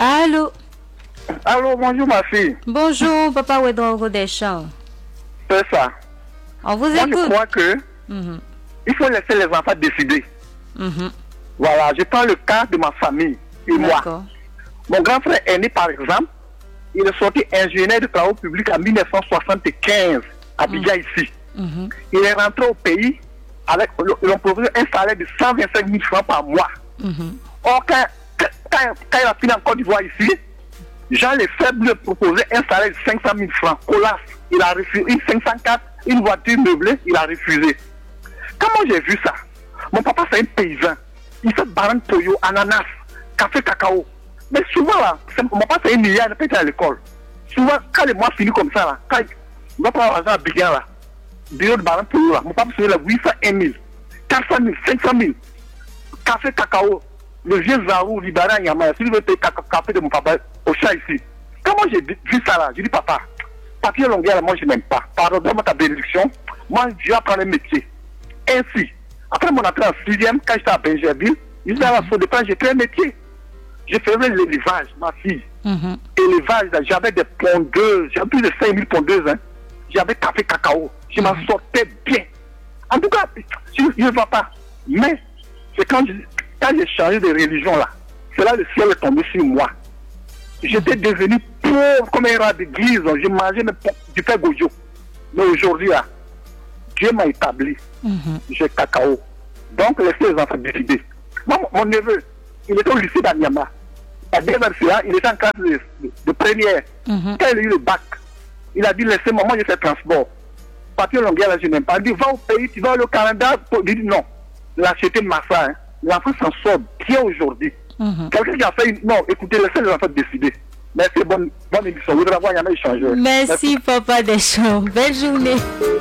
Allô? Allô, bonjour ma fille. Bonjour, Papa Ouedraogo Deschamps. C'est ça. On vous Moi, écoute. je crois que il faut laisser les enfants décider. Voilà, je prends le cas de ma famille et moi. D'accord. Mon grand frère aîné, par exemple, il est sorti ingénieur de travaux publics en 1975, à Abidjan ici. Il est rentré au pays avec, on proposé un salaire de 125 000 francs par mois. Or, quand il a fini en Côte d'Ivoire ici, Jean Lefebvre lui proposait un salaire de 500 000 francs. Colas, il a refusé. Une 504, une voiture meublée, il a refusé. Comment j'ai vu ça? Mon papa, c'est un paysan. Il fait banane toyo, ananas, café, cacao. Mais souvent, là, mon papa, c'est un milliard, il n'a pas été à l'école. Souvent, quand les mois finissent comme ça, là, quand il va prendre l'argent à Biguin, là, bureau de banane toyo, là, mon papa, c'est là 801 000, 400 000, 500 000, café, cacao. Le vieux Zarou, Libanais, Yamaya, s'il veut payer café de mon papa au chat ici. Comment j'ai vu ça là? J'ai dit, papa, papier longueur, moi je n'aime pas. Pardon, donne-moi ta bénédiction. Moi, je vais apprendre un métier. Ainsi, après mon entrée en 6e, quand j'étais à Benjerville, je disais à la faute de temps, j'ai fait un métier. Je faisais l'élevage, ma fille. Élevage, j'avais des pondeuses, j'avais plus de 5000 pondeuses. Hein. J'avais café, cacao. Je m'en sortais bien. En tout cas, je ne vois pas. Mais, c'est quand j'ai changé de religion là, c'est là le ciel est tombé sur moi. J'étais devenu pauvre comme un rat d'église, je mangeais du pain gojo. Mais aujourd'hui là, Dieu m'a établi, j'ai cacao. Donc laissez les enfants décider. Moi, mon neveu, il était au lycée d'Anyama. À 2 ans, il était en classe de première. Quand il a eu le bac, il a dit laissez-moi, moi je fais transport. Papier longueur là, je n'aime pas. Il dit va au pays, tu vas aller au Canada. Il dit non, l'acheter Massa. Hein. L'enfant s'en sort bien aujourd'hui. Quelqu'un qui a fait une... Non, écoutez, laissez les enfants décider. Merci, bonne émission. Vous devez avoir un échange. Merci, Papa Deschamps. Belle journée.